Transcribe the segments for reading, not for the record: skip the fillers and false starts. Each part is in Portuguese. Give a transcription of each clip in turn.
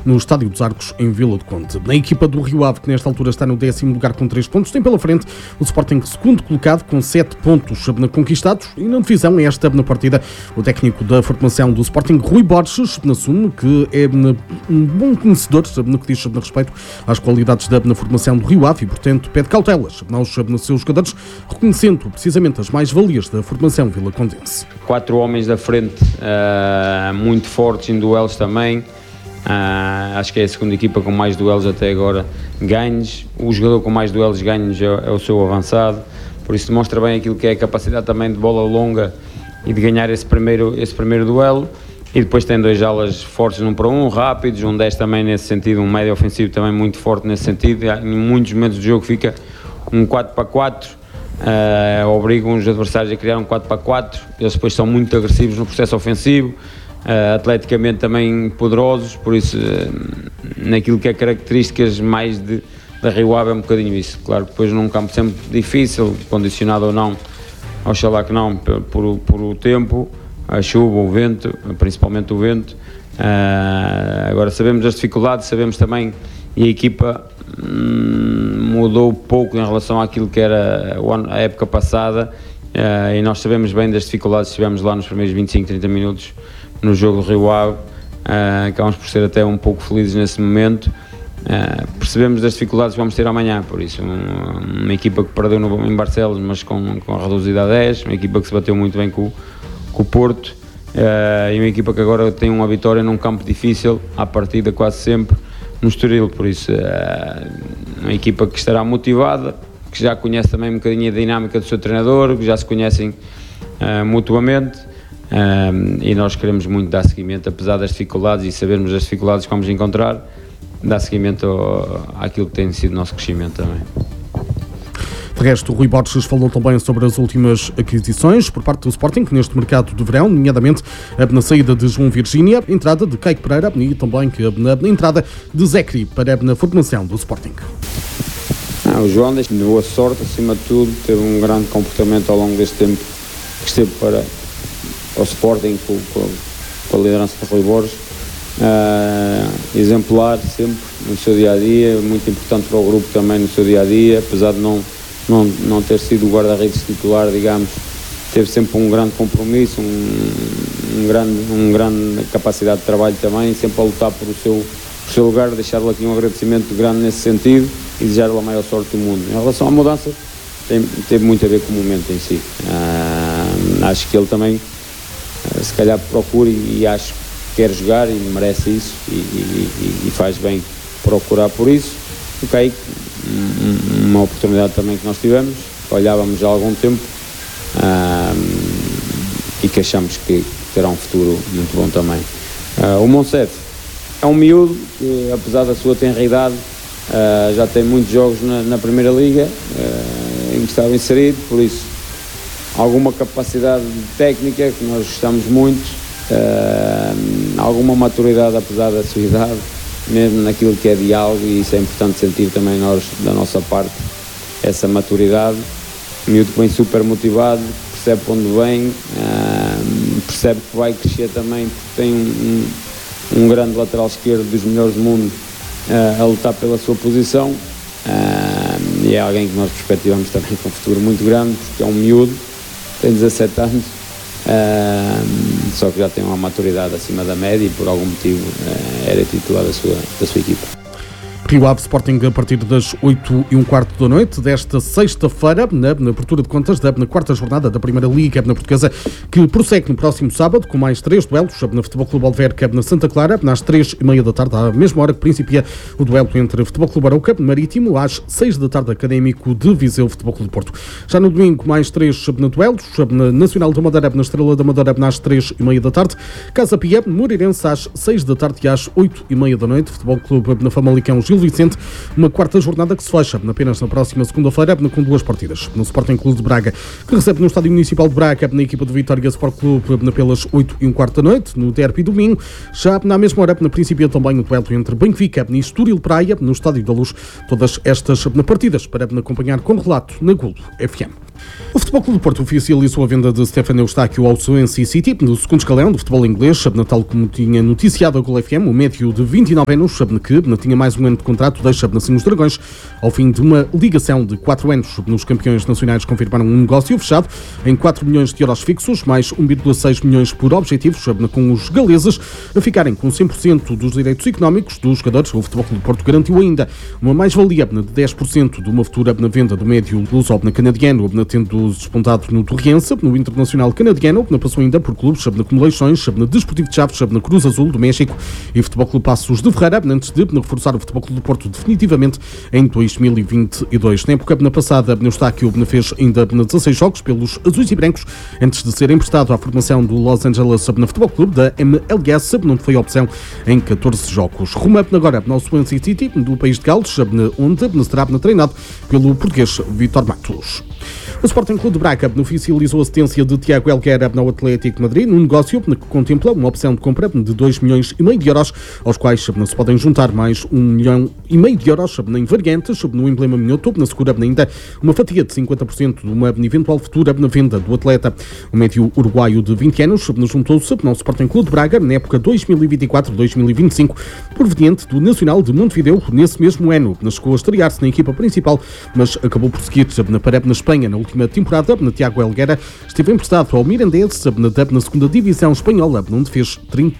no Estádio dos Arcos, em Vila do Conde. Na equipa do Rio Ave, que nesta altura está no 10º lugar com 3 pontos, tem pela frente o Sporting, segundo colocado, com 7 pontos conquistados, e na divisão, esta na partida, o técnico da formação do Sporting, Rui Borges, assume que é um bom conhecedor no que diz no respeito às qualidades da formação do Rio Ave e, portanto, pede cautelas aos seus jogadores, reconhecendo precisamente as mais-valias da formação vilacondense. 4 homens da frente, muito fortes em duelos também. Acho que é a segunda equipa com mais duelos até agora ganhos. O jogador com mais duelos ganhos é o seu avançado, por isso demonstra bem aquilo que é a capacidade também de bola longa e de ganhar esse primeiro duelo. E depois tem 2 alas fortes num para um, rápidos, um 10 também nesse sentido, um médio ofensivo também muito forte nesse sentido. Em muitos momentos do jogo fica um 4-4, obrigam os adversários a criar um 4-4, eles depois são muito agressivos no processo ofensivo, atleticamente também poderosos, por isso naquilo que é características mais da Rio Ave é um bocadinho isso. Claro que depois num campo sempre difícil, condicionado ou não, oxalá que não, por o tempo, a chuva, o vento, principalmente o vento. Agora sabemos as dificuldades, sabemos também, e a equipa mudou pouco em relação àquilo que era a época passada, e nós sabemos bem das dificuldades que tivemos lá nos primeiros 25, 30 minutos no jogo do Rio Ave. Acabamos por ser até um pouco felizes nesse momento. Percebemos das dificuldades que vamos ter amanhã, por isso uma equipa que perdeu em Barcelos, mas com a reduzida a 10, uma equipa que se bateu muito bem com o Porto, e uma equipa que agora tem uma vitória num campo difícil, à partida quase sempre, no Estoril, por isso uma equipa que estará motivada, que já conhece também um bocadinho a dinâmica do seu treinador, que já se conhecem mutuamente, e nós queremos muito dar seguimento, apesar das dificuldades e sabermos as dificuldades que vamos encontrar, dar seguimento àquilo que tem sido o nosso crescimento também. De resto, o Rui Borges falou também sobre as últimas aquisições por parte do Sporting neste mercado de verão, nomeadamente na saída de João Virgínia, entrada de Caique Pereira e também na entrada de Zecri para na formação do Sporting. O João de boa sorte, acima de tudo, teve um grande comportamento ao longo deste tempo que esteve para o Sporting com a liderança de Rui Borges. Exemplar sempre no seu dia-a-dia, muito importante para o grupo também no seu dia-a-dia, apesar de não ter sido o guarda-redes titular, digamos, teve sempre um grande compromisso, um grande capacidade de trabalho também, sempre a lutar por o seu lugar, deixar-lhe aqui um agradecimento grande nesse sentido e desejar-lhe a maior sorte do mundo. Em relação à mudança, teve muito a ver com o momento em si. Acho que ele também, se calhar, procura e acho que quer jogar e merece isso e faz bem procurar por isso. O Caique, uma oportunidade também que nós tivemos, olhávamos já há algum tempo, e que achamos que terá um futuro muito bom também. O Monsef é um miúdo que, apesar da sua tenra-idade, já tem muitos jogos na Primeira Liga, em que estava inserido, por isso alguma capacidade técnica que nós gostamos muito, alguma maturidade apesar da sua idade, mesmo naquilo que é diálogo, e isso é importante sentir também nós, da nossa parte, essa maturidade. O miúdo que vem super motivado, percebe para onde vem, percebe que vai crescer também, porque tem um grande lateral esquerdo dos melhores do mundo a lutar pela sua posição, e é alguém que nós perspectivamos também com um futuro muito grande, porque é um miúdo, tem 17 anos, só que já tem uma maturidade acima da média e por algum motivo era titular da sua equipa. Rio Ave Sporting a partir das 8h15 da noite desta sexta-feira, na abertura de contas da quarta jornada da Primeira Liga na Portuguesa, que prossegue no próximo sábado com mais 3 duelos na Futebol Clube Alverca na Santa Clara, às 3h30 da tarde, à mesma hora que principia o duelo entre Futebol Clube Arouca Marítimo, às 6 da tarde, Académico de Viseu Futebol Clube Porto. Já no domingo, mais 3 duelos, na Nacional da Madeira, na Estrela da Madeira, às 3h30 da tarde, Casa Pia, Moreirense, às 6 da tarde e às 8h30 da noite, Futebol Clube na Famalicão Gil Vicente, uma quarta jornada que se fecha apenas na próxima segunda-feira com 2 partidas. No Sporting Clube de Braga, que recebe no Estádio Municipal de Braga na equipa do Vitória Sport Clube pelas 8h15 da noite, no derby domingo. Já na mesma hora, na princípio também o duelo entre Benfica e Estoril Praia, no Estádio da Luz. Todas estas partidas para acompanhar com relato na Golo FM. O Futebol Clube do Porto oficializou a venda de Stefano Eustáquio ao Swansea City, no segundo escalão do futebol inglês, tal como tinha noticiado a Gol FM, o médio de 29 anos, que tinha mais um ano de contrato, deixa assim os Dragões, ao fim de uma ligação de 4 anos. Nos campeões nacionais confirmaram um negócio fechado em 4 milhões de euros fixos, mais 1,6 milhões por objetivos, com os galeses a ficarem com 100% dos direitos económicos dos jogadores. O Futebol Clube do Porto garantiu ainda uma mais-valia de 10% de uma futura venda do médio luso canadiano, tendo despontado no Torriense, no Internacional Canadiano, passou ainda por clubes como Leixões, Desportivo de Chaves, Cruz Azul do México e Futebol Clube Passos de Ferreira, antes de reforçar o Futebol Clube do Porto definitivamente em 2022. Na época passada, Eustáquio fez ainda 16 jogos pelos azuis e brancos, antes de ser emprestado à formação do Los Angeles Futebol Clube da MLS, onde foi opção em 14 jogos. Rumo agora ao Swansea City, do país de Gales, onde será treinado pelo português Vítor Matos. O Sporting Clube de Braga oficializou a cedência de Tiago Helguera ao Atlético de Madrid, num negócio que contempla uma opção de compra de 2,5 milhões de euros, aos quais se podem juntar mais 1,5 milhão de euros em variantes, no emblema minhoto, assegura ainda uma fatia de 50% de uma eventual futura venda do atleta. O médio uruguaio de 20 anos juntou-se ao Sporting Clube de Braga na época 2024-2025, proveniente do Nacional de Montevideo. Nesse mesmo ano chegou a estrear-se na equipa principal, mas acabou por seguir na Espanha. Na última temporada, Tiago Helguera esteve emprestado ao Mirandés na segunda divisão espanhola, onde fez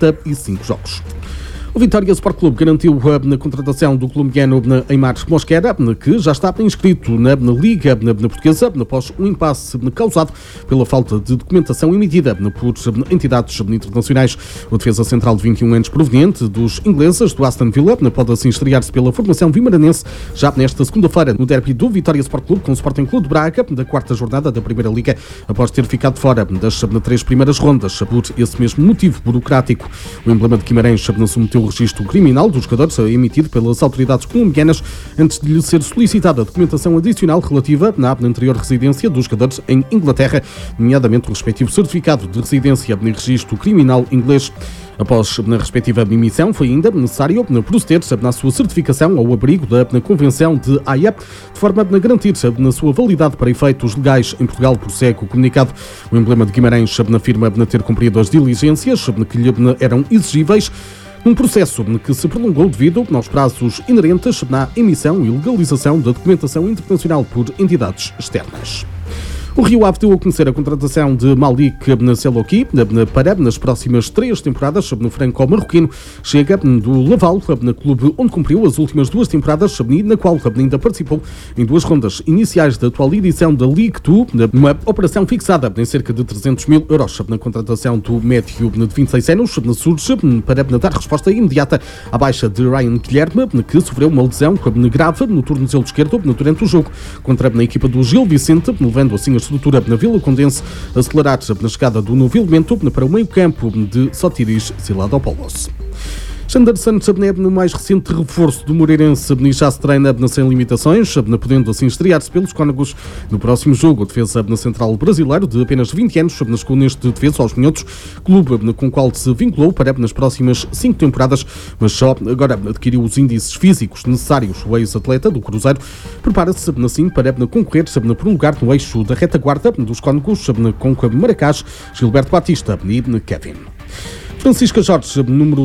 35 jogos. O Vitória Sport Clube garantiu a contratação do colombiano Aimar Mosquera, que já está inscrito na Liga Portuguesa, após um impasse causado pela falta de documentação emitida por entidades internacionais. O defesa central de 21 anos, proveniente dos ingleses do Aston Villa, pode assim estrear-se pela formação vimaranense já nesta segunda-feira no derby do Vitória Sport Clube com o Sporting Clube de Braga, da quarta jornada da Primeira Liga, após ter ficado fora das 3 primeiras rondas por esse mesmo motivo burocrático. O emblema de Guimarães submeteu o registro criminal dos jogadores emitido pelas autoridades colombianas antes de lhe ser solicitada a documentação adicional relativa à anterior residência dos jogadores em Inglaterra, nomeadamente o respectivo certificado de residência em registro criminal inglês. Após a respectiva emissão, foi ainda necessário proceder na sua certificação ao abrigo da Convenção de Haia, de forma a garantir na sua validade para efeitos legais em Portugal, prossegue o comunicado. O emblema de Guimarães afirma ter cumprido as diligências que lhe eram exigíveis, um processo que se prolongou devido aos prazos inerentes na emissão e legalização da documentação internacional por entidades externas. O Rio Ave deu a conhecer a contratação de Malik Seloki para nas próximas 3 temporadas no franco-marroquino. Chega do Laval, clube onde cumpriu as últimas 2 temporadas, na qual ainda participou em 2 rondas iniciais da atual edição da Ligue 2, uma operação fixada em cerca de 300 mil euros. Na contratação do médio de 26 anos surge para dar resposta imediata à baixa de Ryan Guilherme, que sofreu uma lesão grave no tornozelo esquerdo durante o jogo contra a equipa do Gil Vicente, levando assim a estrutura na Vila Condense a acelerar na chegada do novo elemento para o meio-campo de Sotiris Siladopoulos. Sanderson no mais recente reforço do Moreirense já se treina sem limitações, podendo assim estrear-se pelos Cónegos no próximo jogo. O defesa central brasileiro de apenas 20 anos chegou neste defesa aos Minhotos, clube com o qual se vinculou para nas próximas 5 temporadas, mas só agora adquiriu os índices físicos necessários. O ex-atleta do Cruzeiro prepara-se assim para concorrer por um lugar no eixo da retaguarda dos Cónegos com Maracás, Gilberto Batista e Kevin. Francisca Jorge, número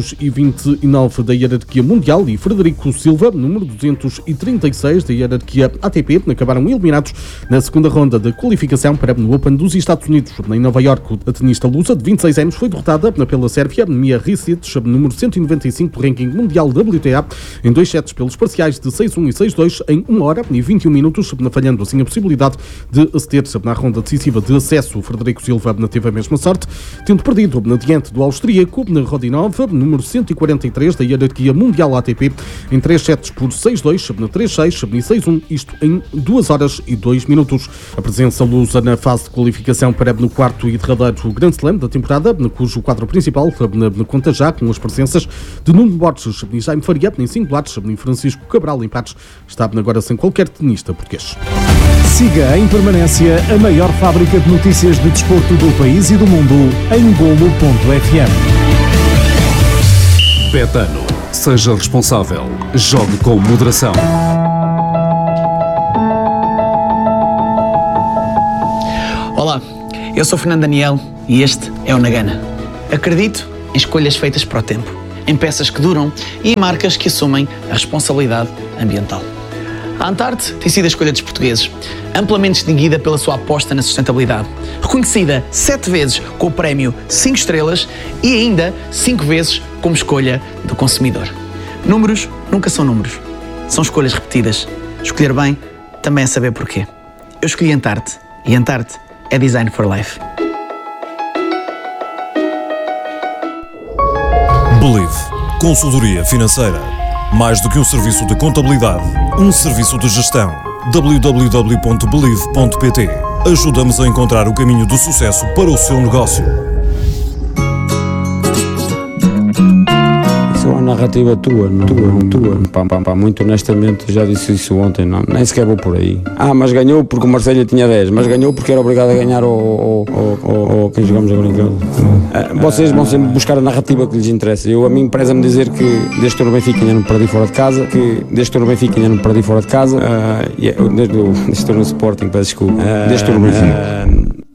229 da hierarquia mundial, e Frederico Silva, número 236 da hierarquia ATP, acabaram eliminados na segunda ronda da qualificação para o Open dos Estados Unidos. Em Nova Iorque, a tenista lusa de 26 anos foi derrotada pela Sérvia, Mia Risic, número 195 do ranking mundial WTA, em 2 sets pelos parciais de 6-1 e 6-2 em 1 hora e 21 minutos, falhando assim a possibilidade de aceder na ronda decisiva de acesso. O Frederico Silva teve a mesma sorte, tendo perdido diante do austríaco Rodinov, número 143 da hierarquia mundial ATP, em 3 sets por 6-2, 3-6 e 6-1, isto em 2 horas e 2 minutos. A presença lusa na fase de qualificação para no quarto e derradeiro Grand Slam da temporada, cujo quadro principal conta já com as presenças de Nuno Borges e Jaime Faria em singulares e Francisco Cabral em pares, está agora sem qualquer tenista português. Siga em permanência a maior fábrica de notícias de desporto do país e do mundo em Golo.fm. Betano. Seja responsável. Jogue com moderação. Eu sou Fernando Daniel e este é o Nagana. Acredito em escolhas feitas para o tempo, em peças que duram e em marcas que assumem a responsabilidade ambiental. A Antarte tem sido a escolha dos portugueses, amplamente distinguida pela sua aposta na sustentabilidade, reconhecida 7 vezes com o prémio 5 estrelas e ainda 5 vezes como escolha do consumidor. Números nunca são números, são escolhas repetidas. Escolher bem também é saber porquê. Eu escolhi Antarte e Antarte é Design for Life. Believe. Consultoria financeira. Mais do que um serviço de contabilidade, um serviço de gestão. www.believe.pt. Ajuda-nos a encontrar o caminho do sucesso para o seu negócio. Isso é uma narrativa tua. Pá, muito honestamente, já disse isso ontem, não, nem sequer vou por aí. Mas ganhou porque o Marselha tinha 10, mas ganhou porque era obrigado a ganhar quem jogamos agora em casa. Vocês vão sempre buscar a narrativa que lhes interessa. A mim preza-me dizer que desde que estou no Benfica ainda não perdi fora de casa, desde que estou no Sporting, peço desculpa, desde que estou no Benfica.